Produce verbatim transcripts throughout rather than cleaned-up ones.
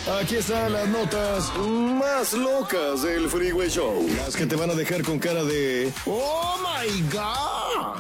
Aquí están las notas más locas del Freeway Show. Las que te van a dejar con cara de ¡Oh, my God!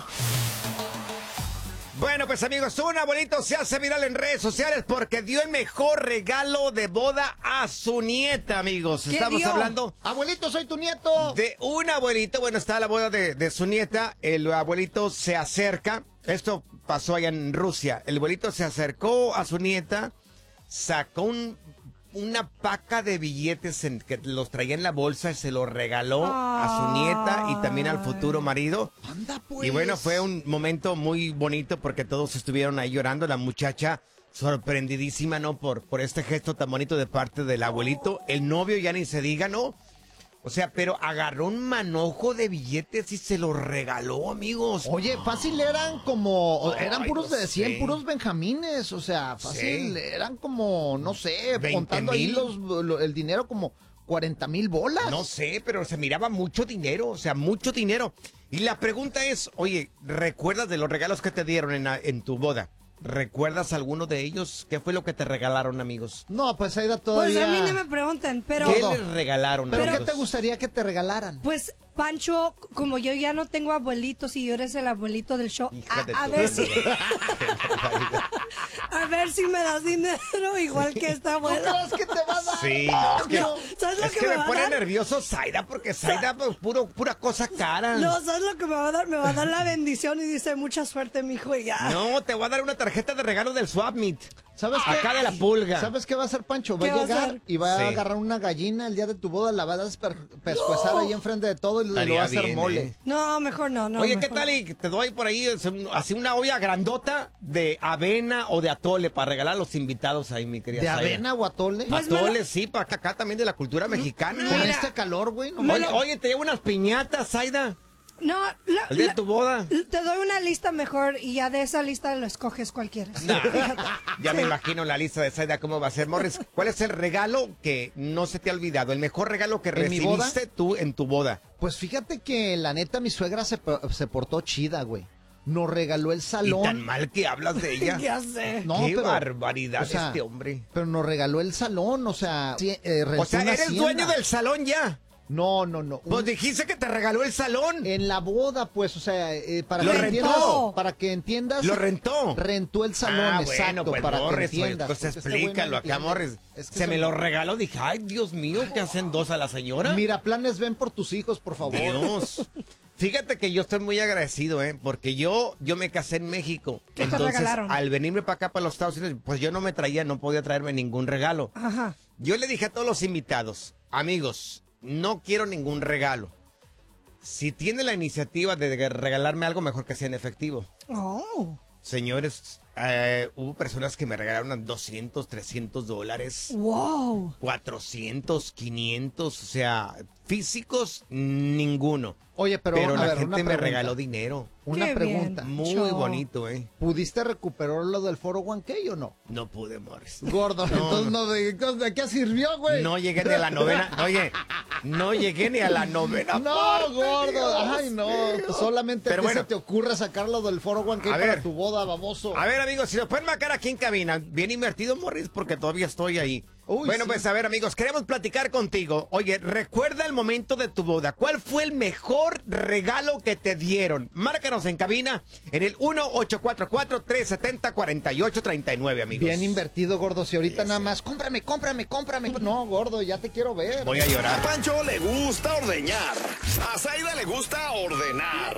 Bueno, pues amigos, un abuelito se hace viral en redes sociales porque dio el mejor regalo de boda a su nieta, amigos. ¿Qué Estamos dio? hablando Abuelito, soy tu nieto. de un abuelito. Bueno, está la boda de, de su nieta. El abuelito se acerca. Esto pasó allá en Rusia. El abuelito se acercó a su nieta, sacó un, una paca de billetes en, que los traía en la bolsa y se los regaló a su nieta y también al futuro marido. Anda, pues. Y bueno, fue un momento muy bonito porque todos estuvieron ahí llorando. La muchacha sorprendidísima, ¿no? Por, por este gesto tan bonito de parte del abuelito. El novio ya ni se diga, ¿no? O sea, pero agarró un manojo de billetes y se los regaló, amigos. Oye, fácil eran como, eran Ay, puros no de cien, sé. puros benjamines, o sea, fácil, Sí. eran como, no sé, ¿veinte contando ahí mil? los, lo- el dinero como cuarenta mil bolas. No sé, pero se miraba mucho dinero, o sea, mucho dinero. Y la pregunta es, oye, ¿recuerdas de los regalos que te dieron en, la- en tu boda? ¿Recuerdas alguno de ellos? ¿Qué fue lo que te regalaron, amigos? No, pues ahí da Pues todavía. a mí no me pregunten, pero ¿Qué Todo. les regalaron, ¿Pero amigos? qué te gustaría que te regalaran? pues Pancho, como yo ya no tengo abuelitos y yo eres el abuelito del show, Hija de a, a tu- ver si a ver si me das dinero igual que esta ¿No abuela. crees que te va a dar? Sí, no, es que, No, ¿sabes lo es que que me me va a pone dar? nervioso Zaida, porque Zaida, pues, puro, pura cosa cara. No, ¿sabes lo que me va a dar? Me va a dar la bendición y dice mucha suerte, mijo, y ya. No, te voy a dar una tarjeta de regalo del Swap Meet. ¿Sabes qué? Acá de la pulga. ¿Sabes qué va a hacer Pancho? Va ¿Qué a va a llegar hacer? y va Sí. a agarrar una gallina el día de tu boda, la va a desper- pescuezar ahí enfrente de todo y lo Estaría va a hacer bien, mole. ¿eh? No, mejor no, no. Oye, ¿qué mejor tal? no. Y te doy por ahí así una olla grandota de avena o de atole para regalar a los invitados ahí, mi querida ¿De Zaida. avena o atole? Pues me Atole, lo- sí, para acá, acá también de la cultura mexicana. Con Mira. este calor, güey. No Me Oye, mames. lo- oye, te llevo unas piñatas, Zaida. No, la- El día de la- tu boda. te doy una lista mejor y ya de esa lista lo escoges cualquiera. Nah, ya me imagino la lista de Zaida cómo va a ser. Morris, ¿cuál es el regalo que no se te ha olvidado? El mejor regalo que ¿En mi boda? recibiste tú en tu boda. Pues fíjate que la neta mi suegra se, po- se portó chida, güey. Nos regaló el Y tan salón. mal que hablas de ella. Ya sé. No, Qué pero- barbaridad o sea, este hombre. Pero nos regaló el salón, o sea, sí, eh, rentó O sea, una eres hacienda. dueño del salón ya. No, no, no. Pues Un- dijiste que te regaló el salón. En la boda, pues, o sea, eh, para Lo que rentó. entiendas, para que entiendas, Lo rentó. rentó el salón, Ah, exacto, bueno, pues para Morris, que entiendas. pues porque este güey no explícalo acá, entiende. Morris. Es que se me son- lo regaló, dije, ay, Dios mío, ¿qué hacen dos a la señora? Mira, planes ven por tus hijos, por favor. Dios. Fíjate que yo estoy muy agradecido, ¿eh? Porque yo, yo me casé en México. ¿Qué te Entonces, regalaron? al venirme para acá, para los Estados Unidos, pues yo no me traía, no podía traerme ningún regalo. Ajá. Yo le dije a todos los invitados, amigos, no quiero ningún regalo. Si tiene la iniciativa de regalarme algo, mejor que sea en efectivo. Oh. Señores, eh, hubo personas que me regalaron doscientos, trescientos dólares, Wow. cuatrocientos, quinientos, o sea, físicos, ninguno. Oye, pero, Pero a la ver, gente una me pregunta. regaló dinero. Una Qué pregunta. bien. Muy Cho. bonito, ¿eh? ¿Pudiste recuperar lo del foro uno K o no? No pude, Morris. Gordo, entonces no, ¿de, ¿de qué sirvió, güey? No llegué ni a la novena. Oye, no llegué ni a la novena. No, parte, gordo. Dios Ay, no. mío. Solamente Pero a ti bueno. se te ocurre sacarlo del foro uno K A para ver. tu boda, baboso. A ver, amigos, si nos pueden marcar aquí en cabina, bien invertido, Morris, porque todavía estoy ahí. Uy, bueno, sí. pues a ver, amigos, queremos platicar contigo. Oye, recuerda el momento de tu boda. ¿Cuál fue el mejor regalo que te dieron? Márcanos en cabina en el uno ocho cuatro cuatro, tres siete cero, cuatro ocho tres nueve, amigos. Bien invertido, gordo. Si ahorita Sí, nada sí. más, cómprame, cómprame, cómprame. No, gordo, ya te quiero ver. Voy a A llorar. Pancho le gusta ordeñar. A Zaida le gusta ordenar.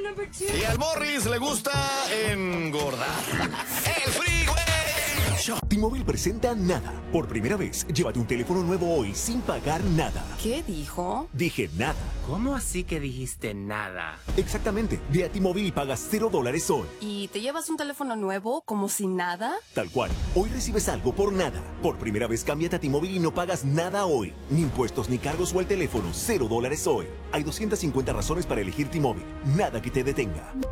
Y al Morris le gusta engordar. El Freeway Show. T-Mobile presenta Nada. Por primera vez, llévate un teléfono nuevo hoy sin pagar nada. ¿Qué dijo? Dije nada. ¿Cómo así que dijiste nada? Exactamente. Ve a T-Mobile y pagas cero dólares hoy. ¿Y te llevas un teléfono nuevo como si nada? Tal cual. Hoy recibes algo por nada. Por primera vez, cámbiate a T-Mobile y no pagas nada hoy. Ni impuestos, ni cargos o el teléfono. Cero dólares hoy. Hay doscientas cincuenta razones para elegir T-Mobile. Nada que te detenga.